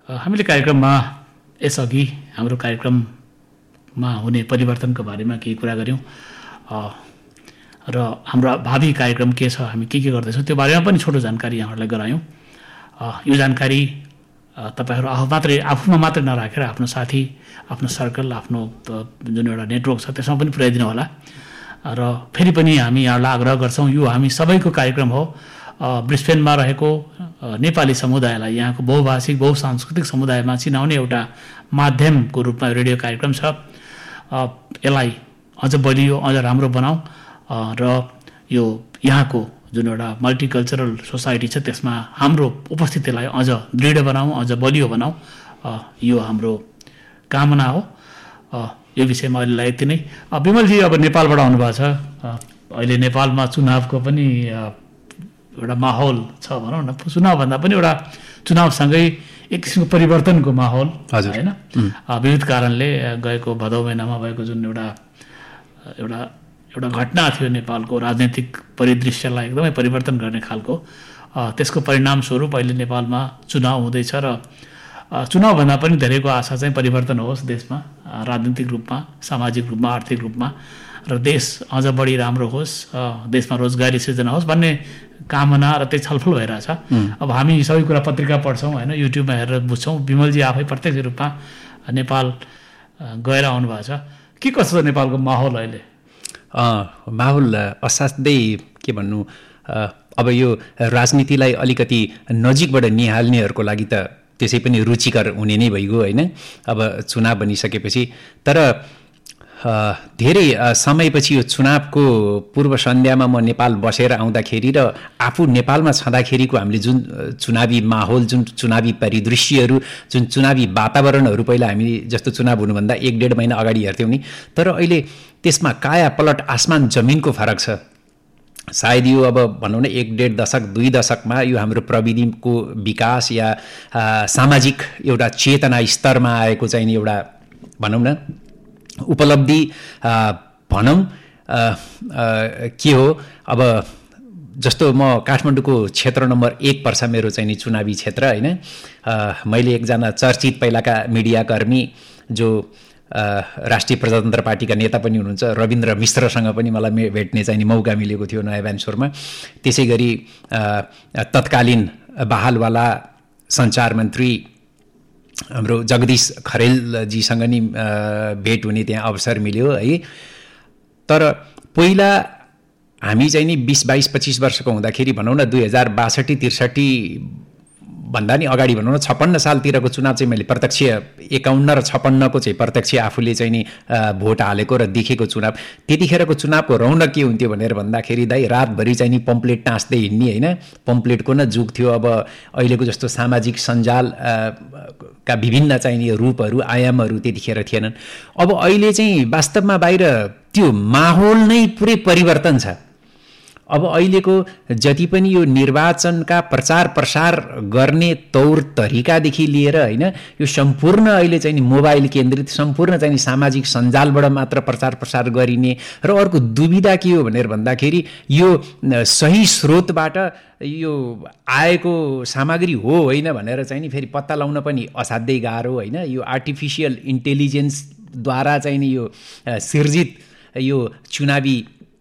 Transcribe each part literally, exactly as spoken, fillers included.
हामीले कार्यक्रममा यसअघि हाम्रो कार्यक्रममा हुने परिवर्तनको बारेमा केही कुरा गऱ्यौँ र हाम्रो भावी कार्यक्रम के छ, हामी के के गर्दैछौँ त्यो बारेमा पनि छोटो जानकारी यहाँहरूलाई गरायौँ। यो जानकारी तपाईहरु आफू मात्रै आफूमा मात्रै नराखेर आफ्नो साथी, आफ्नो सर्कल, आफ्नो जुन एउटा नेटवर्क छ त्यसमा पनि पुर्याइदिनु होला। र फेरि पनि हामी यहाँलाई आग्रह गर्छौँ, यो हामी सबैको कार्यक्रम हो। ब्रिस्बेनमा रहेको नेपाली समुदायलाई, यहाँको बहुभाषिक बहुसांस्कृतिक समुदायमा चिनाउने एउटा माध्यमको रूपमा रेडियो कार्यक्रम छ। यसलाई अझ बलियो, अझ राम्रो बनाऊ र यो यहाँको जुन एउटा मल्टिकल्चरल सोसाइटी छ त्यसमा हाम्रो उपस्थितिलाई अझ दृढ बनाऊ, अझ बलियो बनाऊ, यो हाम्रो कामना हो। यो विषयमा अहिलेलाई यति नै। विमलजी अब नेपालबाट आउनुभएको छ, अहिले नेपालमा चुनावको पनि एउटा माहौल छ भनौँ न। चुनावभन्दा पनि एउटा चुनावसँगै एक किसिमको परिवर्तनको माहौल होइन, विविध कारणले गएको भदौ महिनामा भएको जुन एउटा एउटा एउटा घटना थियो नेपालको राजनैतिक परिदृश्यलाई एकदमै परिवर्तन गर्ने खालको, त्यसको परिणामस्वरूप अहिले नेपालमा चुनाव हुँदैछ र चुनावभन्दा पनि धेरैको आशा चाहिँ परिवर्तन होस् देशमा, राजनीतिक रूपमा, सामाजिक रूपमा, आर्थिक रूपमा, र देश अझ बढी राम्रो होस्, देशमा रोजगारी सृजना होस् भन्ने कामना र त्यही छलफल भइरहेछ। अब हामी सबै कुरा पत्रिका पढ्छौँ होइन, युट्युबमा हेरेर बुझ्छौँ। विमलजी आफै प्रत्यक्ष रूपमा नेपाल गएर आउनुभएको छ, के कस्तो छ नेपालको माहौल अहिले? माहौल असाध्यै के भन्नु, अब यो राजनीतिलाई अलिकति नजिकबाट निहाल्नेहरूको लागि त त्यसै पनि रुचिकर हुने नै भइगयो होइन, अब चुनाव बनिसकेपछि। तर धेरै समयपछि यो चुनावको पूर्व सन्ध्यामा म नेपाल बसेर आउँदाखेरि र आफू नेपालमा छँदाखेरिको हामीले जुन चुनावी माहौल, जुन चुनावी परिदृश्यहरू, जुन चुनावी वातावरणहरू पहिला हामी जस्तो चुनाव हुनुभन्दा एक डेढ महिना अगाडि हेर्थ्यौँ नि, तर अहिले त्यसमा काया पलट आसमान जमिनको फरक छ। सायद यो अब भनौँ न एक डेढ दशक दुई दशकमा यो हाम्रो प्रविधिको विकास या सामाजिक एउटा चेतना स्तरमा आएको चाहिँ नि एउटा भनौँ न उपलब्धि भनौँ के हो। अब जस्तो म काठमाडौँको क्षेत्र नम्बर एक पर्छ मेरो चाहिँ नि चुनावी क्षेत्र होइन। मैले एकजना चर्चित पहिलाका मिडियाकर्मी जो राष्ट्रिय प्रजातन्त्र पार्टीका नेता पनि हुनुहुन्छ रविन्द्र मिश्रसँग पनि मलाई भेट्ने चाहिँ मौका मिलेको थियो नयाँ भ्यान्सोरमा। त्यसै गरी तत्कालीन बहालवाला सञ्चार मन्त्री हाम्रो जगदीश खरेलजीसँग नि भेट हुने त्यहाँ अवसर मिल्यो है। तर पहिला हामी चाहिँ नि बिस बाइस पच्चिस वर्षको हुँदाखेरि भनौँ न दुई हजार बासठी त्रिसठी भन्दा नि अगाडि भनौँ न छप्पन्न सालतिरको चुनाव चाहिँ मैले प्रत्यक्ष एकाउन्न र छप्पन्नको चाहिँ प्रत्यक्ष आफूले चाहिँ नि भोट हालेको र देखेको चुनाव, त्यतिखेरको चुनावको रौनक के हुन्थ्यो भनेर भन्दाखेरि दाइ रातभरि चाहिँ नि पम्पलेट टाँस्दै हिँड्ने होइन, पम्पलेटको न जुग थियो। अब अहिलेको जस्तो सामाजिक सञ्जाल का विभिन्न चाहिँ नि रूपहरू आयामहरू त्यतिखेर थिएनन्। अब अहिले चाहिँ वास्तवमा बाहिर त्यो माहौल नै पुरै परिवर्तन छ। अब अहिलेको जति पनि यो निर्वाचनका प्रचार प्रसार गर्ने तौर तरिकादेखि लिएर होइन, यो सम्पूर्ण अहिले चाहिँ नि मोबाइल केन्द्रित, सम्पूर्ण चाहिँ नि सामाजिक सञ्जालबाट मात्र प्रचार प्रसार गरिने र अर्को दुविधा के हो भनेर भन्दाखेरि यो सही स्रोतबाट यो आएको सामग्री हो होइन भनेर चाहिँ नि फेरि पत्ता लगाउन पनि असाध्यै गाह्रो होइन। यो आर्टिफिसियल इन्टेलिजेन्सद्वारा चाहिँ नि यो सिर्जित यो चुनावी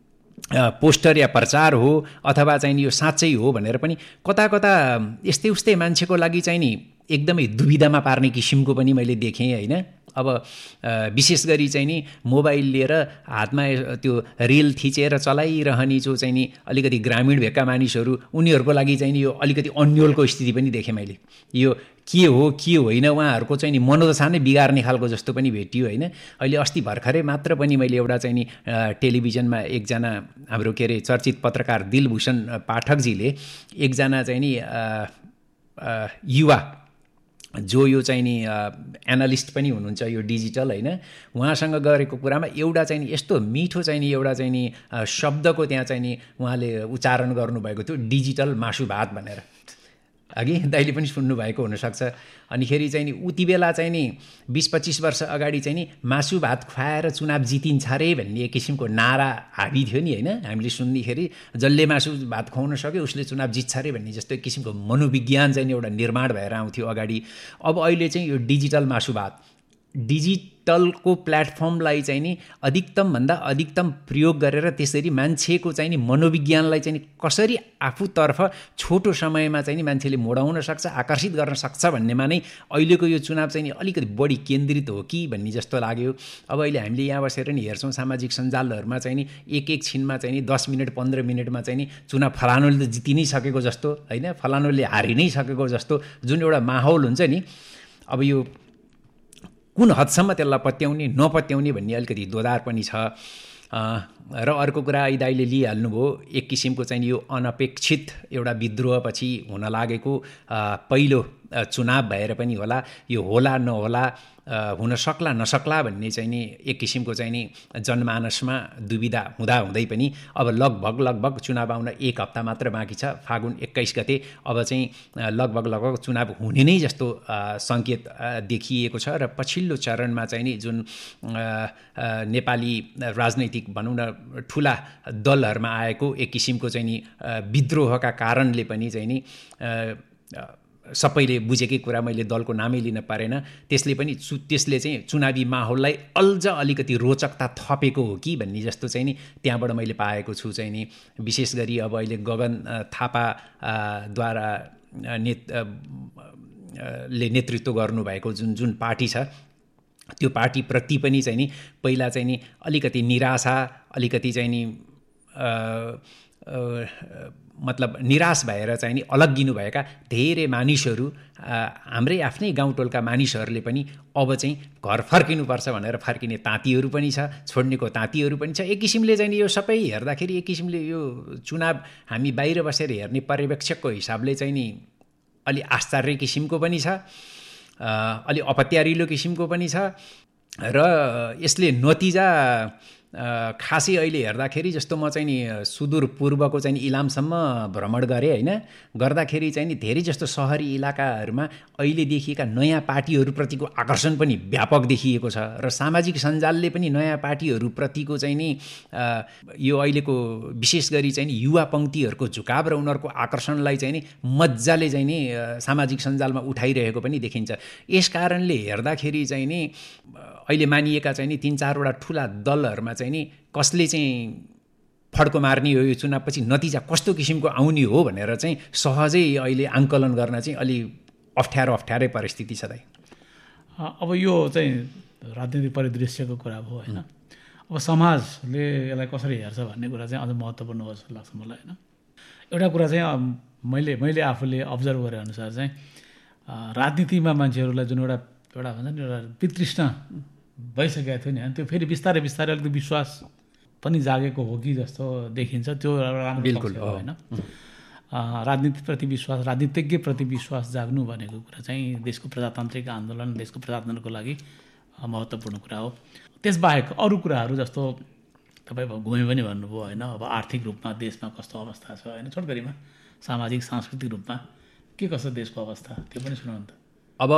पोस्टर या प्रचार हो अथवा चाहिँ नि यो साँच्चै हो भनेर पनि कता कता यस्तै उस्तै मान्छेको लागि चाहिँ नि एकदमै दुविधामा पार्ने किसिमको पनि मैले देखेँ होइन। अब विशेष गरी चाहिँ नि मोबाइल लिएर हातमा त्यो रिल थिचेर चलाइरहने जो चाहिँ नि अलिकति ग्रामीण भेगका मानिसहरू, उनीहरूको लागि चाहिँ नि यो अलिकति अन्यलको स्थिति पनि देखेँ मैले। यो के हो के होइन उहाँहरूको चाहिँ नि मनोदशा नै बिगार्ने खालको जस्तो पनि भेटियो होइन। अहिले अस्ति भर्खरै मात्र पनि मैले एउटा चाहिँ नि टेलिभिजनमा एकजना हाम्रो के अरे चर्चित पत्रकार दिलभूषण पाठकजीले एकजना चाहिँ नि युवा जो यो चाहिँ नि एनालिस्ट पनि हुनुहुन्छ यो डिजिटल होइन, उहाँसँग गरेको कुरामा एउटा चाहिँ नि यस्तो मिठो चाहिँ नि एउटा चाहिँ नि शब्दको त्यहाँ चाहिँ नि उहाँले उच्चारण गर्नुभएको थियो, डिजिटल मासु भात भनेर। अघि दाइले पनि सुन्नुभएको हुनसक्छ। अनिखेरि चाहिँ नि उति बेला चाहिँ नि बिस पच्चिस वर्ष अगाडि चाहिँ नि मासु भात खुवाएर चुनाव जितिन्छ रे भन्ने एक किसिमको नारा हाबी थियो नि होइन। हामीले सुन्दाखेरि जसले मासु भात खुवाउन सक्यो उसले चुनाव जित्छ रे भन्ने जस्तो एक किसिमको मनोविज्ञान चाहिँ एउटा निर्माण भएर आउँथ्यो अगाडि। अब अहिले चाहिँ यो डिजिटल मासु भात, डिजिटलको प्लेटफर्मलाई चाहिँ नि अधिकतमभन्दा अधिकतम प्रयोग गरेर त्यसरी मान्छेको चाहिँ नि मनोविज्ञानलाई चाहिँ नि कसरी आफूतर्फ छोटो समयमा चाहिँ नि मान्छेले मोडाउन सक्छ, आकर्षित गर्न सक्छ भन्नेमा नै अहिलेको यो चुनाव चाहिँ नि अलिकति बढी केन्द्रित हो कि भन्ने जस्तो लाग्यो। अब अहिले हामीले यहाँ बसेर नि हेर्छौँ सामाजिक सञ्जालहरूमा चाहिँ नि एक एक छिनमा चाहिँ नि दस मिनट पन्ध्र मिनटमा चाहिँ नि चुनाव फलानुले त जिति नै सकेको जस्तो होइन, फलानुले हारि नै सकेको जस्तो जुन एउटा माहौल हुन्छ नि, अब यो कुन हदसम्म त्यसलाई पत्याउने नपत्याउने भन्ने अलिकति दोधार पनि छ। र अर्को कुरा दाइले लिइहाल्नुभयो, एक किसिमको चाहिँ यो अनपेक्षित एउटा विद्रोहपछि हुन लागेको पहिलो चुनाव भएर पनि होला, यो होला नहोला, हुन सक्ला नसक्ला भन्ने चाहिँ नि एक किसिमको चाहिँ नि जनमानसमा दुविधा हुँदा हुँदै पनि अब लगभग लगभग चुनाव आउन एक हप्ता मात्र बाँकी छ, फागुन एक्काइस गते अब चाहिँ लगभग लगभग चुनाव हुने नै जस्तो सङ्केत देखिएको छ। र पछिल्लो चरणमा चाहिँ नि जुन नेपाली राजनैतिक भनौँ न ठुला दलहरूमा आएको एक किसिमको चाहिँ नि विद्रोहका कारणले पनि चाहिँ नि सबैले बुझेकै कुरा, मैले दलको नामै लिन पारेन, त्यसले पनि चु त्यसले चाहिँ चुनावी माहौललाई अल्झ अलिकति रोचकता थपेको हो कि भन्ने जस्तो चाहिँ नि त्यहाँबाट मैले पाएको छु। चाहिँ नि विशेष गरी अब अहिले गगन थापाद्वारा नेत ले नेतृत्व गर्नुभएको जुन जुन पार्टी छ त्यो पार्टीप्रति पनि चाहिँ नि पहिला चाहिँ नि अलिकति निराशा, अलिकति चाहिँ नि मतलब निराश भएर चाहिँ नि अलग्गिनुभएका धेरै मानिसहरू, हाम्रै आफ्नै गाउँटोलका मानिसहरूले पनि अब चाहिँ घर फर्किनुपर्छ भनेर फर्किने तातीहरू पनि छ, छोड्नेको तातीहरू पनि छ। एक किसिमले चाहिँ यो सबै हेर्दाखेरि एक किसिमले यो चुनाव हामी बाहिर बसेर हेर्ने पर्यवेक्षकको हिसाबले चाहिँ नि अलि आश्चर्य किसिमको पनि छ, अलि अपत्यारिलो किसिमको पनि छ। र यसले नतिजा खासै अहिले हेर्दाखेरि जस्तो म चाहिँ नि सुदूर पूर्वको चाहिँ इलामसम्म भ्रमण गरेँ होइन, गर्दाखेरि चाहिँ नि धेरै जस्तो सहरी इलाकाहरूमा अहिले देखिएका नयाँ पार्टीहरूप्रतिको आकर्षण पनि व्यापक देखिएको छ। र सामाजिक सञ्जालले पनि नयाँ पार्टीहरूप्रतिको चाहिँ नि यो अहिलेको विशेष गरी चाहिँ नि युवा पङ्क्तिहरूको झुकाव र उनीहरूको आकर्षणलाई चाहिँ नि मजाले चाहिँ नि सामाजिक सञ्जालमा उठाइरहेको पनि देखिन्छ। यस कारणले हेर्दाखेरि चाहिँ नि अहिले मानिएका चाहिँ नि तिन चारवटा ठुला दलहरूमा चाहिँ नि कसले चाहिँ फड्को मार्ने हो, यो चुनावपछि नतिजा कस्तो किसिमको आउने हो भनेर चाहिँ सहजै अहिले आङ्कलन गर्न चाहिँ अलि अप्ठ्यारो अप्ठ्यारै परिस्थिति छ दाइ। अब यो चाहिँ राजनीतिक परिदृश्यको कुरा भयो होइन, अब समाजले यसलाई कसरी हेर्छ भन्ने कुरा चाहिँ अझ महत्त्वपूर्ण हो जस्तो लाग्छ मलाई होइन। एउटा कुरा चाहिँ मैले मैले आफूले अब्जर्भ गरे अनुसार चाहिँ राजनीतिमा मान्छेहरूलाई जुन एउटा एउटा भन्छ नि एउटा वितृष्ण भइसकेको थियो नि, त्यो फेरि बिस्तारै बिस्तारै अलिकति विश्वास पनि जागेको हो कि जस्तो देखिन्छ। त्यो राम्रो बिल्कुल हो होइन। राजनीतिप्रति विश्वास, राजनीतिज्ञप्रति विश्वास जाग्नु भनेको कुरा चाहिँ देशको प्रजातान्त्रिक आन्दोलन, देशको प्रजातन्त्रको लागि महत्त्वपूर्ण कुरा हो। त्यसबाहेक अरू कुराहरू जस्तो तपाईँ घुमे पनि भन्नुभयो होइन, अब आर्थिक रूपमा देशमा कस्तो अवस्था छ होइन, छोटकरीमा सामाजिक सांस्कृतिक रूपमा के कस्तो देशको अवस्था त्यो पनि सुनाउनु त। अब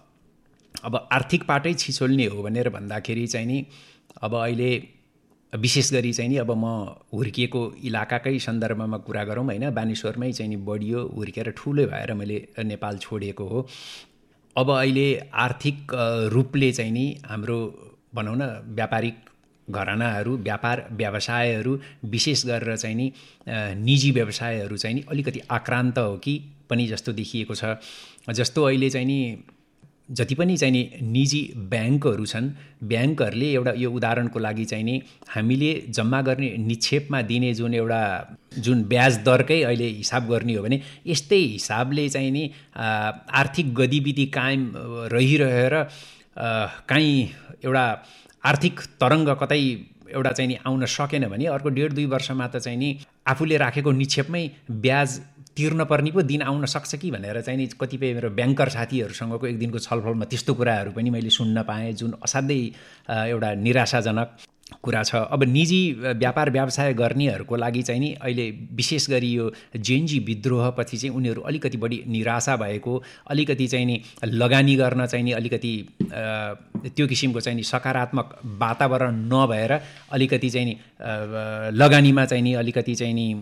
अब आर्थिक पाटै छिचोल्ने हो भनेर भन्दाखेरि चाहिँ नि अब अहिले विशेष गरी चाहिँ नि अब म हुर्किएको इलाकाकै सन्दर्भमा कुरा गरौँ होइन, बानेश्वरमै चाहिँ नि बढियो, हुर्केर ठुलो भएर मैले नेपाल छोडेको हो। अब अहिले आर्थिक रूपले चाहिँ नि हाम्रो भनौँ न व्यापारिक घरानाहरू, व्यापार व्यवसायहरू विशेष गरेर चाहिँ नि निजी व्यवसायहरू चाहिँ नि अलिकति आक्रान्त हो कि पनि जस्तो देखिएको छ। जस्तो अहिले चाहिँ नि जति पनि चाहिँ नि निजी ब्याङ्कहरू छन्, ब्याङ्कहरूले एउटा यो उदाहरणको लागि चाहिँ नि हामीले जम्मा गर्ने निक्षेपमा दिने जुन एउटा जुन ब्याज दरकै अहिले हिसाब गर्ने हो भने यस्तै हिसाबले चाहिँ नि आर्थिक गतिविधि कायम रहिरहेर काहीँ एउटा आर्थिक तरङ्ग कतै एउटा चाहिँ नि आउन सकेन भने अर्को डेढ दुई वर्षमा त चाहिँ नि आफूले राखेको निक्षेपमै ब्याज तिर्न पर्ने पो दिन आउन सक्छ कि भनेर चाहिँ नि कतिपय मेरो ब्याङ्कर साथीहरूसँगको एक दिनको छलफलमा त्यस्तो कुराहरू पनि मैले सुन्न पाएँ, जुन असाध्यै एउटा निराशाजनक कुरा छ। अब निजी व्यापार व्यवसाय गर्नेहरूको लागि चाहिँ नि अहिले विशेष गरी यो जेएनजी विद्रोहपछि चाहिँ उनीहरू अलिकति बढी निराशा भएको, अलिकति चाहिँ नि लगानी गर्न चाहिँ नि अलिकति त्यो किसिमको चाहिँ नि सकारात्मक वातावरण नभएर अलिकति चाहिँ नि लगानीमा चाहिँ नि अलिकति चाहिँ नि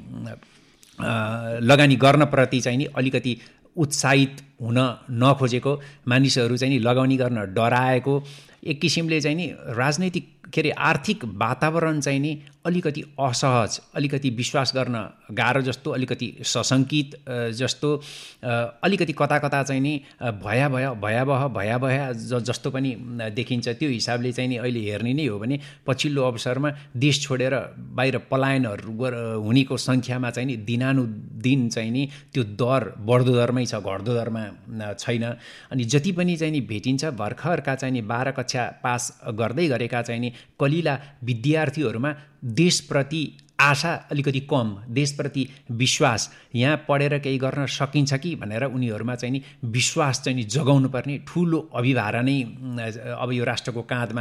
लगानी गर्नप्रति चाहिँ नि अलिकति उत्साहित हुन नखोजेको, मानिसहरू चाहिँ नि लगानी गर्न डराएको, एक किसिमले चाहिँ नि राजनैतिक के अरे आर्थिक वातावरण चाहिँ नि अलिकति असहज, अलिकति विश्वास गर्न गाह्रो जस्तो, अलिकति सशङ्कित जस्तो, अलिकति कता कता चाहिँ नि भया भया भयावह भयावह जस्तो पनि देखिन्छ। त्यो हिसाबले चाहिँ नि अहिले हेर्ने नै हो भने पछिल्लो अवसरमा देश छोडेर बाहिर पलायनहरू हुनेको सङ्ख्यामा चाहिँ नि दिनानुदिन चाहिँ नि त्यो दर बढ्दो दरमै छ, घट्दो दरमा छैन। अनि जति पनि चाहिँ नि भेटिन्छ भर्खरका चाहिँ नि बाह्र कक्षा पास गर्दै गरेका चाहिँ नि कलिला विद्यार्थीहरूमा देशप्रति आशा अलिकति कम, देशप्रति विश्वास, यहाँ पढेर केही गर्न सकिन्छ कि भनेर उनीहरूमा चाहिँ नि विश्वास चाहिँ नि जगाउनु पर्ने ठुलो अभिभार नै अब यो राष्ट्रको काँधमा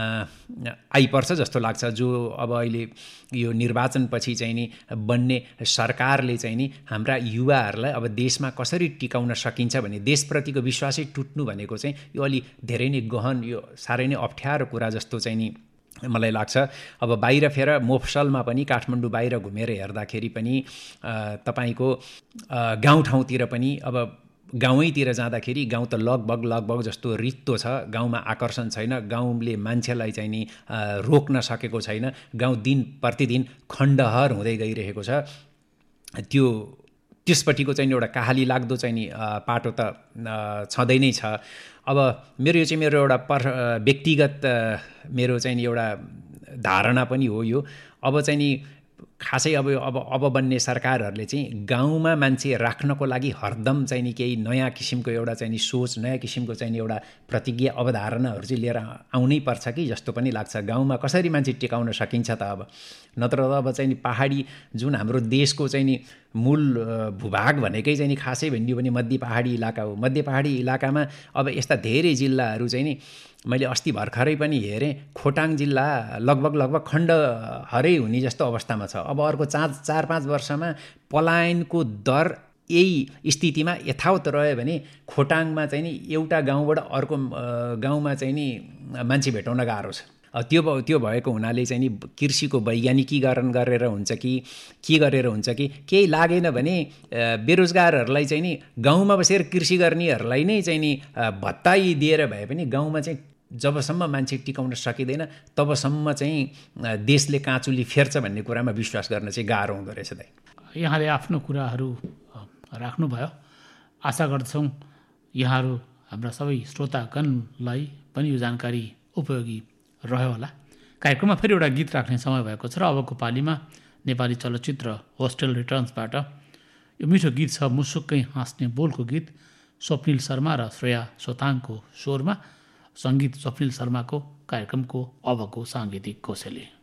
आइपर्छ जस्तो लाग्छ। जो अब अहिले यो निर्वाचनपछि चाहिँ नि बन्ने सरकारले चाहिँ नि हाम्रा युवाहरूलाई अब देशमा कसरी टिकाउन सकिन्छ भने देशप्रतिको विश्वासै टुट्नु भनेको चाहिँ यो अलि धेरै नै गहन, यो साह्रै नै अप्ठ्यारो कुरा जस्तो चाहिँ नि मलाई लाग्छ। अब बाहिर फेर मोफसलमा पनि काठमाडौँ बाहिर घुमेर हेर्दाखेरि पनि तपाईँको गाउँठाउँतिर पनि अब गाउँैतिर जाँदाखेरि गाउँ त लगभग लगभग जस्तो रित्तो छ, गाउँमा आकर्षण छैन, गाउँले मान्छेलाई चाहिँ नि रोक्न सकेको छैन, गाउँ दिन प्रतिदिन खण्डहर हुँदै गइरहेको छ। त्यो त्यसपट्टिको चाहिँ एउटा कहाली लाग्दो चाहिँ नि पाटो त छँदै नै छ। अब मेरो यो चाहिँ मेरो एउटा पर व्यक्तिगत मेरो चाहिँ नि एउटा धारणा पनि हो यो। अब चाहिँ नि खासै अब अब अब बन्ने सरकारहरूले चाहिँ गाउँमा मान्छे राख्नको लागि हरदम चाहिँ नि केही नयाँ किसिमको एउटा चाहिँ नि सोच, नयाँ किसिमको चाहिँ नि एउटा प्रतिज्ञा अवधारणाहरू चाहिँ लिएर आउनै पर्छ कि जस्तो पनि लाग्छ। गाउँमा कसरी मान्छे टिकाउन सकिन्छ त अब, नत्र त अब चाहिँ नि पहाडी जुन हाम्रो देशको चाहिँ नि मूल भूभाग भनेकै चाहिँ नि खासै भनियो भने मध्य पहाडी इलाका हो। मध्य पहाडी इलाकामा अब यस्ता धेरै जिल्लाहरू चाहिँ नि मैले अस्ति भर्खरै पनि हेरेँ, खोटाङ जिल्ला लगभग लगभग खण्डहरै हुने जस्तो अवस्थामा छ। अब अर्को चार चार पाँच वर्षमा पलायनको दर यही स्थितिमा यथावत रह्यो भने खोटाङमा चाहिँ नि एउटा गाउँबाट अर्को गाउँमा चाहिँ नि मान्छे भेटाउन गाह्रो छ। त्यो त्यो भएको हुनाले चाहिँ नि कृषिको वैज्ञानिकीकरण गरेर हुन्छ कि के गरेर हुन्छ कि केही लागेन भने बेरोजगारहरूलाई चाहिँ नि गाउँमा बसेर कृषि गर्नेहरूलाई नै चाहिँ नि भत्ताइ दिएर भए पनि गाउँमा चाहिँ जबसम्म मान्छे टिकाउन सकिँदैन तबसम्म चाहिँ देशले काँचुली फेर्छ भन्ने कुरामा विश्वास गर्न चाहिँ गाह्रो हुँदो रहेछ। दाइ, यहाँले आफ्नो कुराहरू राख्नुभयो। आशा गर्दछौँ यहाँहरू हाम्रा सबै श्रोतागणलाई पनि यो जानकारी उपयोगी रह्यो होला। कार्यक्रममा फेरि एउटा गीत राख्ने समय भएको छ र अबको पालीमा नेपाली चलचित्र होस्टेल रिटर्न्सबाट यो मिठो गीत छ, मुसुक्कै हाँस्ने बोलको गीत, स्वप्निल शर्मा र श्रेया सोताङको स्वरमा, सङ्गीत स्वप्निल शर्माको, कार्यक्रमको अबको साङ्गीतिक कोसेली।